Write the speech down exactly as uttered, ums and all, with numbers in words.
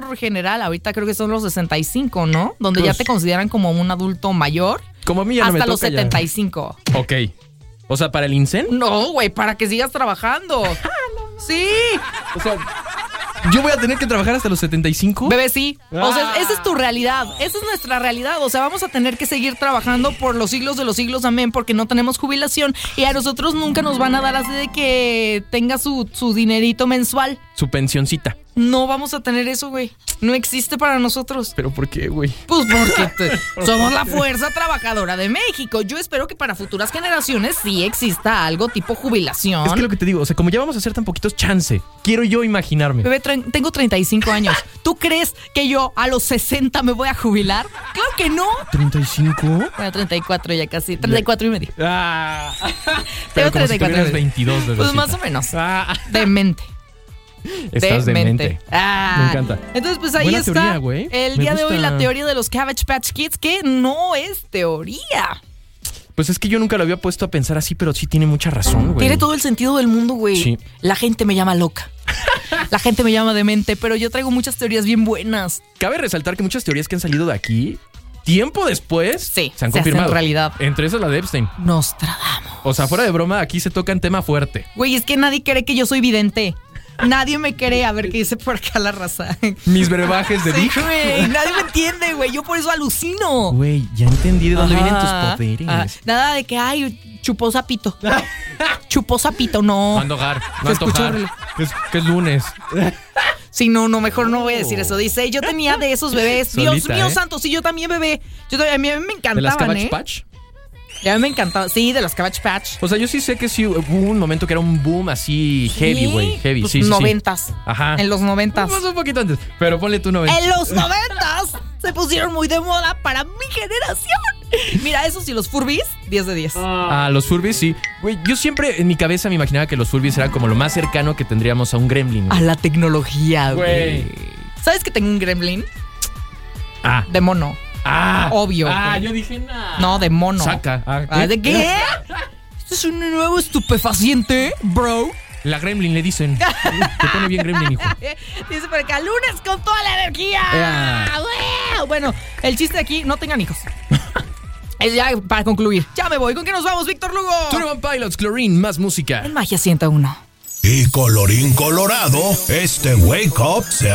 por general, ahorita creo que son los sesenta y cinco, ¿no? Donde pues, ya te consideran como un adulto mayor. Como a mí ya hasta no me los toca setenta y ya. cinco. Ok. O sea, ¿para el INSEN? No, güey, para que sigas trabajando. Sí. O sea, ¿yo voy a tener que trabajar hasta los setenta y cinco? Bebé, sí. O sea, esa es tu realidad. Esa es nuestra realidad. O sea, vamos a tener que seguir trabajando por los siglos de los siglos, amén, porque no tenemos jubilación. Y a nosotros nunca nos van a dar así de que tenga su, su dinerito mensual. Su pensioncita. No vamos a tener eso, güey. No existe para nosotros. ¿Pero por qué, güey? Pues porque te, somos la fuerza trabajadora de México. Yo espero que para futuras generaciones sí exista algo tipo jubilación. Es que lo que te digo, o sea, como ya vamos a hacer tan poquitos, chance. Quiero yo imaginarme. Bebé, tengo treinta y cinco años. ¿Tú crees que yo a los sesenta me voy a jubilar? ¡Claro que no! ¿treinta y cinco? Bueno, treinta y cuatro ya casi. treinta y cuatro y medio. Ah. Tengo Pero treinta y cuatro. Si veintidós, bebecita. Pues más o menos. Ah. Demente. Estás demente. demente. Ah. Me encanta. Entonces, pues ahí Buena está teoría, güey. el Me día gusta. de hoy la teoría de los Cabbage Patch Kids, que no es teoría. Pues es que yo nunca lo había puesto a pensar así, pero sí tiene mucha razón, güey. Tiene todo el sentido del mundo, güey. Sí. La gente me llama loca. La gente me llama demente, pero yo traigo muchas teorías bien buenas. Cabe resaltar que muchas teorías que han salido de aquí, tiempo después, sí, se han se confirmado. En realidad. Entre esas la de Epstein. Nostradamus. O sea, fuera de broma, aquí se toca en tema fuerte. Güey, es que nadie cree que yo soy vidente. Nadie me cree. A ver qué dice por acá la raza. Mis brebajes de sí, Vic. Güey, nadie me entiende, güey. Yo por eso alucino. Güey, ya entendí de dónde Ajá. vienen tus poderes. Ah, nada de que, ay, chupó sapito. Chupó sapito, no. No antojar, no antojar. Que es, que es lunes. Sí, no, no, mejor no voy a decir eso. Dice, yo tenía de esos bebés. Solita, Dios mío ¿eh? santo, sí, yo también bebé. Yo también, a mí me encantaban, ¿De las Cabbage ¿eh? Patch? A mí me encantaba. Sí, de las Cabbage Patch. O sea, yo sí sé que sí hubo un momento que era un boom así heavy, güey. ¿Sí? Heavy, pues sí, sí. Noventas. Ajá. En los noventas. Pues un poquito antes, pero ponle tú noventa. En los noventas se pusieron muy de moda para mi generación. Mira, esos y los Furbies, diez de diez. Ah, los Furbies, sí. Güey, yo siempre en mi cabeza me imaginaba que los Furbies eran como lo más cercano que tendríamos a un gremlin. A la tecnología, güey. Güey. ¿Sabes que tengo un gremlin? Ah. De mono. Ah. Obvio. Ah, güey. yo dije nada. No, de mono. Saca. Ah, ¿qué? Ah, ¿de qué? ¿Esto es un nuevo estupefaciente, bro? La gremlin le dicen. Te pone bien gremlin, hijo. Dice por acá, lunes con toda la energía. Yeah. Wow. Bueno, el chiste aquí, no tengan hijos. Es ya para concluir. Ya me voy. ¿Con qué nos vamos, Víctor Lugo? twenty one Pilots, Chlorine, más música. En Magia ciento uno. Y colorín colorado, este Wake Up se